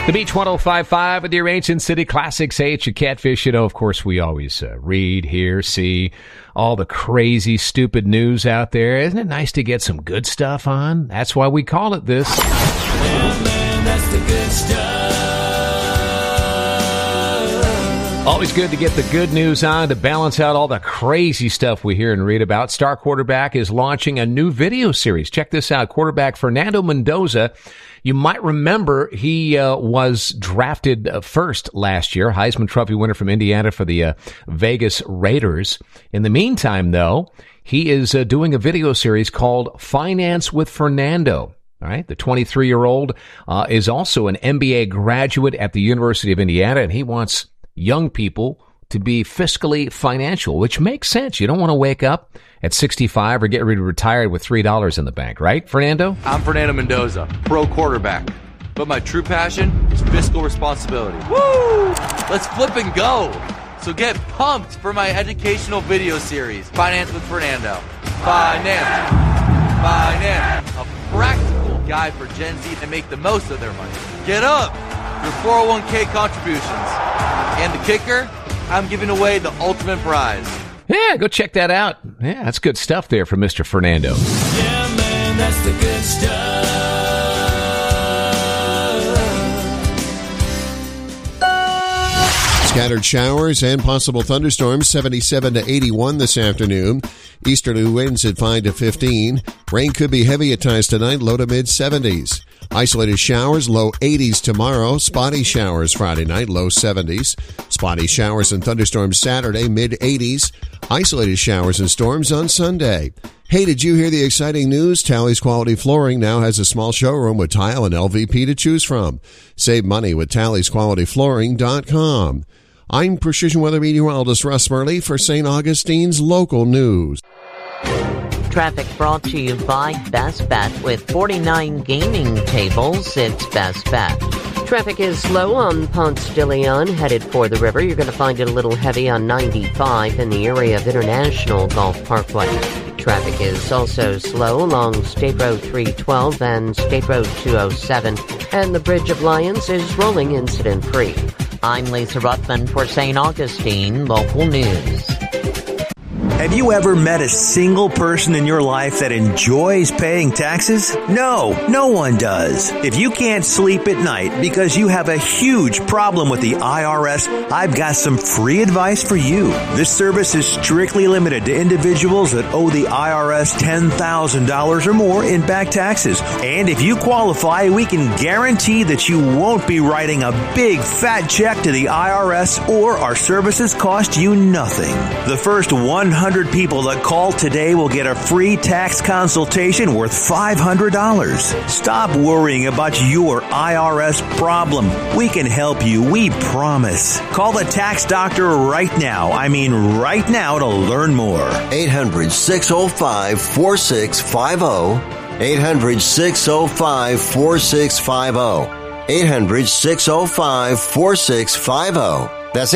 The Beach 105.5 with your Ancient City Classics. Hey, it's your Catfish. You know, of course, we always read, hear, see all the crazy, stupid news out there. Isn't it nice to get some good stuff on? That's why we call it this. Yeah, man, that's the good stuff. Always good to get the good news on to balance out all the crazy stuff we hear and read about. Star quarterback is launching a new video series. Check this out. Quarterback Fernando Mendoza. You might remember he was drafted first last year, Heisman Trophy winner from Indiana for the Vegas Raiders. In the meantime, though, he is doing a video series called Finance with Fernando. All right, the 23-year-old is also an MBA graduate at the University of Indiana, and he wants young people to be fiscally financial, which makes sense. You don't want to wake up at 65 or get ready to retire with $3 in the bank, right, Fernando? I'm Fernando Mendoza, pro quarterback. But my true passion is fiscal responsibility. Woo! Let's flip and go. So get pumped for my educational video series, Finance with Fernando. Finance. A practical guide for Gen Z to make the most of their money. Get up. Your 401k contributions. And the kicker, I'm giving away the ultimate prize. Yeah, go check that out. Yeah, that's good stuff there from Mr. Fernando. Yeah, man, that's the good stuff. Scattered showers and possible thunderstorms, 77 to 81 this afternoon. Easterly winds at 5 to 15. Rain could be heavy at times tonight, low to mid-70s. Isolated showers, low 80s tomorrow. Spotty showers Friday night, low 70s. Spotty showers and thunderstorms Saturday, mid-80s. Isolated showers and storms on Sunday. Hey, did you hear the exciting news? Tally's Quality Flooring now has a small showroom with tile and LVP to choose from. Save money with TallysQualityFlooring.com. I'm Precision Weather Meteorologist Russ Murley for St. Augustine's Local News. Traffic brought to you by Best Bet. With 49 gaming tables, it's Best Bet. Traffic is slow on Ponce de Leon, headed for the river. You're going to find it a little heavy on 95 in the area of International Golf Parkway. Traffic is also slow along State Road 312 and State Road 207. And the Bridge of Lions is rolling incident-free. I'm Lisa Ruthman for St. Augustine Local News. Have you ever met a single person in your life that enjoys paying taxes? No one does. If you can't sleep at night because you have a huge problem with the IRS, I've got some free advice for you. This service is strictly limited to individuals that owe the IRS $10,000 or more in back taxes. And if you qualify, we can guarantee that you won't be writing a big fat check to the IRS, or our services cost you nothing. The first 100 people that call today will get a free tax consultation worth $500. Stop worrying about your IRS problem. We can help you, we promise. Call the tax doctor right now. I mean right now, to learn more. 800-605-4650. 800-605-4650. 800-605-4650. That's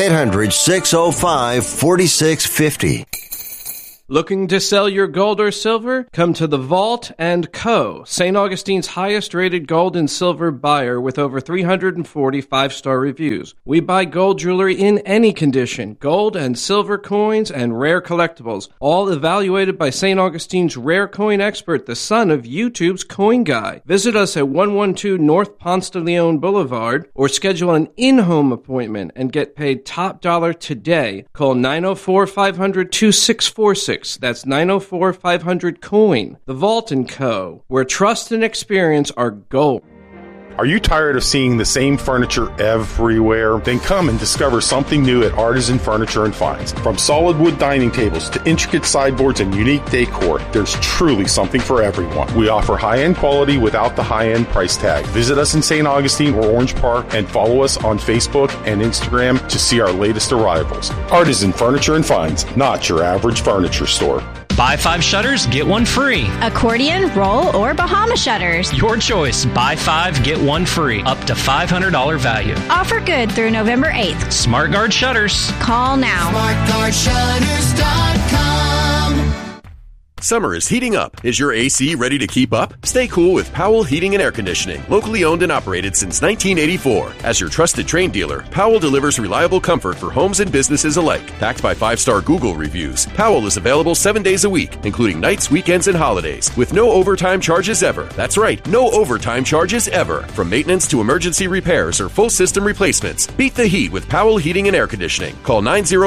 800-605-4650. Looking to sell your gold or silver? Come to The Vault & Co., St. Augustine's highest-rated gold and silver buyer with over 340 five-star reviews. We buy gold jewelry in any condition, gold and silver coins and rare collectibles, all evaluated by St. Augustine's rare coin expert, the son of YouTube's Coin Guy. Visit us at 112 North Ponce de Leon Boulevard or schedule an in-home appointment and get paid top dollar today. Call 904-500-2646. That's 904-500-COIN. The Vault & Co., where trust and experience are gold. Are you tired of seeing the same furniture everywhere? Then come and discover something new at Artisan Furniture and Finds. From solid wood dining tables to intricate sideboards and unique decor, there's truly something for everyone. We offer high-end quality without the high-end price tag. Visit us in St. Augustine or Orange Park and follow us on Facebook and Instagram to see our latest arrivals. Artisan Furniture and Finds, not your average furniture store. Buy 5 shutters, get 1 free. Accordion, roll, or Bahama shutters. Your choice. Buy 5, get 1 free. Up to $500 value. Offer good through November 8th. SmartGuard Shutters. Call now. SmartGuardShutters.com. Summer is heating up. Is your AC ready to keep up? Stay cool with Powell Heating and Air Conditioning, locally owned and operated since 1984. As your trusted Trane dealer, Powell delivers reliable comfort for homes and businesses alike. Backed by 5-star Google reviews, Powell is available 7 days a week, including nights, weekends, and holidays, with no overtime charges ever. That's right, no overtime charges ever. From maintenance to emergency repairs or full system replacements, beat the heat with Powell Heating and Air Conditioning. Call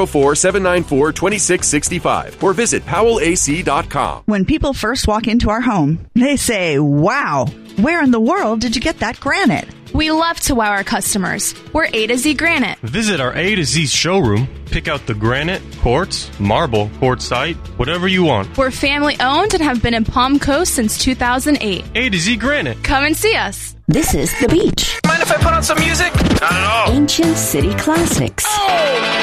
904-794-2665 or visit powellac.com. When people first walk into our home, they say, wow, where in the world did you get that granite? We love to wow our customers. We're A to Z Granite. Visit our A to Z showroom. Pick out the granite, quartz, marble, quartzite, whatever you want. We're family owned and have been in Palm Coast since 2008. A to Z Granite. Come and see us. This is The Beach. Mind if I put on some music? Not at all. Ancient City Classics. Oh!